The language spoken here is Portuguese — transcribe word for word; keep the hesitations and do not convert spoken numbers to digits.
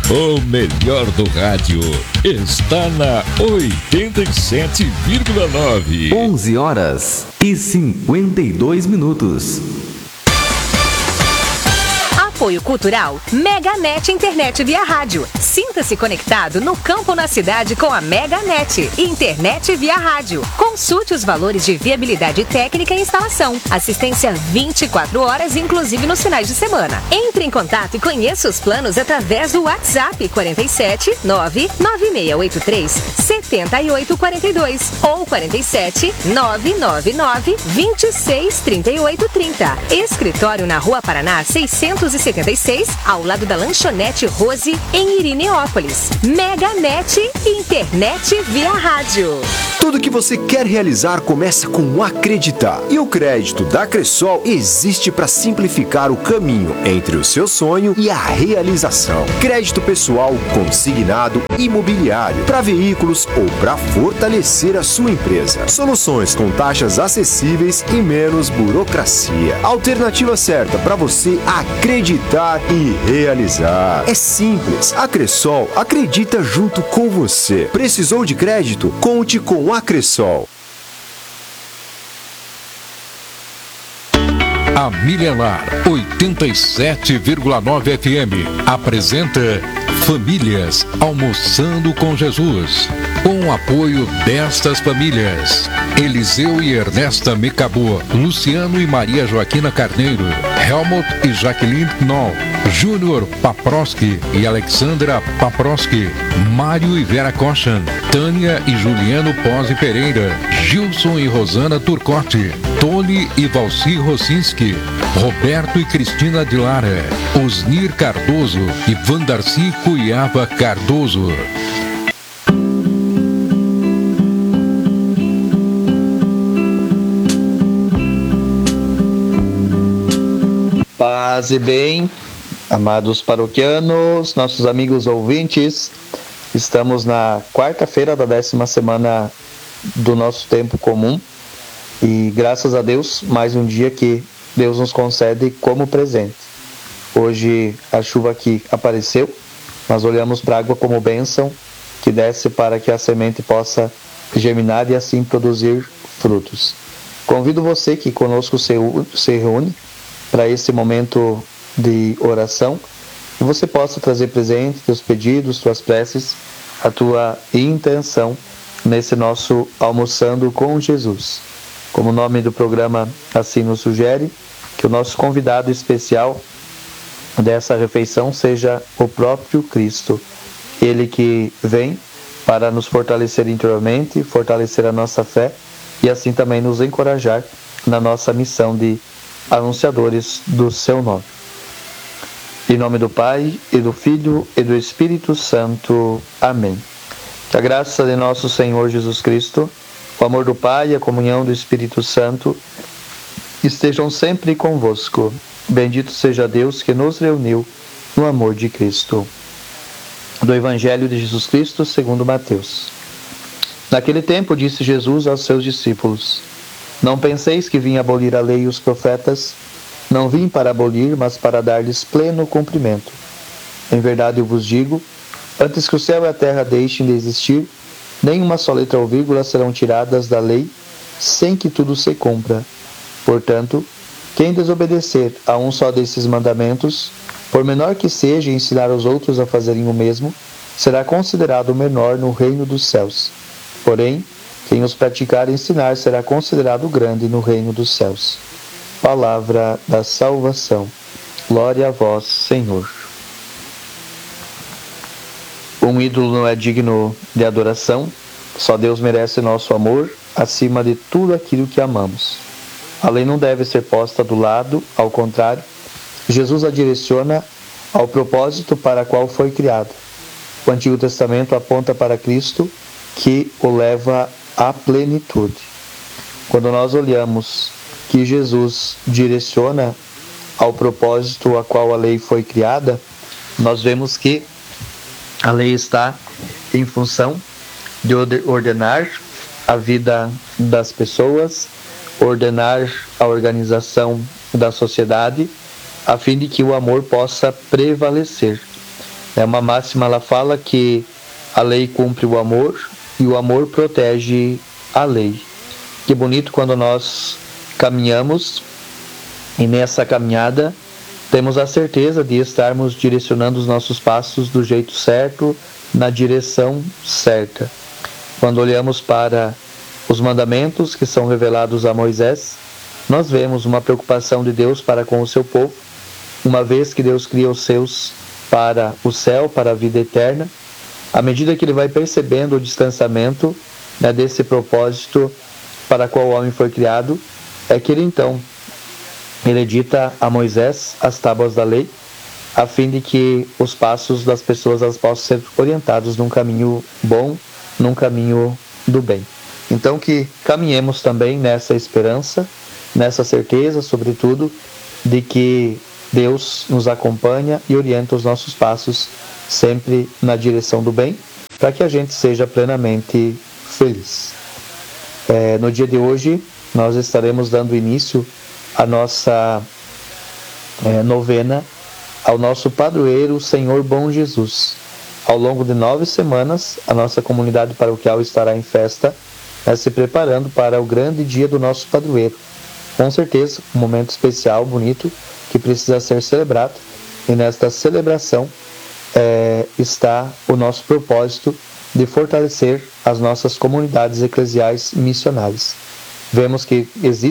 O melhor do rádio está na oitenta e sete vírgula nove. onze horas e cinquenta e dois minutos. Apoio Cultural MegaNet Internet via rádio. Sinta-se conectado no campo ou na cidade com a MegaNet Internet via rádio. Consulte os valores de viabilidade técnica e instalação. Assistência vinte e quatro horas, inclusive nos finais de semana. Entre em contato e conheça os planos através do WhatsApp quarenta e sete, nove nove seis oito três, sete oito quatro dois ou quarenta e sete, nove nove nove, vinte e seis, trinta e oito, trinta. Escritório na Rua Paraná seiscentos e setenta e seis, ao lado da Lanchonete Rose, em Irineópolis. MegaNet Internet via rádio. Tudo que você quer realizar começa com acreditar. E o crédito da Cressol existe para simplificar o caminho entre o seu sonho e a realização. Crédito pessoal, consignado, imobiliário, para veículos ou para fortalecer a sua empresa. Soluções com taxas acessíveis e menos burocracia. Alternativa certa para você acreditar e realizar. É simples. A Cressol acredita junto com você. Precisou de crédito? Conte com a Cressol. A Milenar oitenta e sete vírgula nove F M apresenta Famílias Almoçando com Jesus, com o apoio destas famílias: Eliseu e Ernesta Mecabô, Luciano e Maria Joaquina Carneiro, Helmut e Jaqueline Knoll, Júnior Paproski e Alexandra Paproski, Mário e Vera Kochan, Tânia e Juliano Pose Pereira, Gilson e Rosana Turcotti, Tony e Valci Rosinski, Roberto e Cristina de Lara, Osnir Cardoso e Vandarci Cuiava Cardoso. Paz e bem, amados paroquianos, nossos amigos ouvintes, estamos na quarta-feira da décima semana do nosso tempo comum e graças a Deus, mais um dia que Deus nos concede como presente. Hoje a chuva aqui apareceu, nós olhamos para a água como bênção que desce para que a semente possa germinar e assim produzir frutos. Convido você que conosco se reúne para esse momento de oração, que você possa trazer presente teus pedidos, tuas preces, a tua intenção nesse nosso Almoçando com Jesus. Como o nome do programa assim nos sugere, que o nosso convidado especial dessa refeição seja o próprio Cristo. Ele que vem para nos fortalecer interiormente, fortalecer a nossa fé e assim também nos encorajar na nossa missão de anunciadores do seu nome. Em nome do Pai, e do Filho, e do Espírito Santo. Amém. Que a graça de nosso Senhor Jesus Cristo, o amor do Pai e a comunhão do Espírito Santo estejam sempre convosco. Bendito seja Deus que nos reuniu no amor de Cristo. Do Evangelho de Jesus Cristo segundo Mateus. Naquele tempo disse Jesus aos seus discípulos: não penseis que vim abolir a lei e os profetas. Não vim para abolir, mas para dar-lhes pleno cumprimento. Em verdade eu vos digo, antes que o céu e a terra deixem de existir, nem uma só letra ou vírgula serão tiradas da lei, sem que tudo se cumpra. Portanto, quem desobedecer a um só desses mandamentos, por menor que seja, e ensinar os outros a fazerem o mesmo, será considerado menor no reino dos céus. Porém, quem os praticar e ensinar será considerado grande no reino dos céus. Palavra da salvação. Glória a vós, Senhor. Um ídolo não é digno de adoração. Só Deus merece nosso amor acima de tudo aquilo que amamos. A lei não deve ser posta do lado, ao contrário, Jesus a direciona ao propósito para qual foi criada. O Antigo Testamento aponta para Cristo, que o leva à plenitude. Quando nós olhamos que Jesus direciona ao propósito a qual a lei foi criada, nós vemos que a lei está em função de ordenar a vida das pessoas, ordenar a organização da sociedade, a fim de que o amor possa prevalecer. É uma máxima, ela fala que a lei cumpre o amor e o amor protege a lei. Que bonito quando nós caminhamos e nessa caminhada temos a certeza de estarmos direcionando os nossos passos do jeito certo, na direção certa. Quando olhamos para os mandamentos que são revelados a Moisés, nós vemos uma preocupação de Deus para com o seu povo, uma vez que Deus cria os seus para o céu, para a vida eterna. À medida que ele vai percebendo o distanciamento, né, desse propósito para qual o homem foi criado, é que ele então ele edita a Moisés as tábuas da lei, a fim de que os passos das pessoas elas possam ser orientados num caminho bom, num caminho do bem. Então que caminhemos também nessa esperança, nessa certeza, sobretudo, de que Deus nos acompanha e orienta os nossos passos sempre na direção do bem, para que a gente seja plenamente feliz. É, no dia de hoje, nós estaremos dando início à nossa é, novena ao nosso padroeiro, Senhor Bom Jesus. Ao longo de nove semanas, a nossa comunidade paroquial estará em festa, né, se preparando para o grande dia do nosso padroeiro. Com certeza, um momento especial, bonito, que precisa ser celebrado. E nesta celebração é, está o nosso propósito de fortalecer as nossas comunidades eclesiais missionárias. Vemos que existe